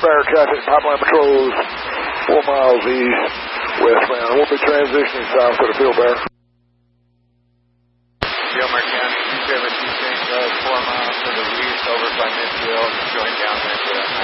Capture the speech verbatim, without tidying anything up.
fire traffic, pipeline patrols, four miles east, westbound. We'll be transitioning south to the field bear. Gilmer County, two seventeen, four miles to the east, over by Midfield, join down there.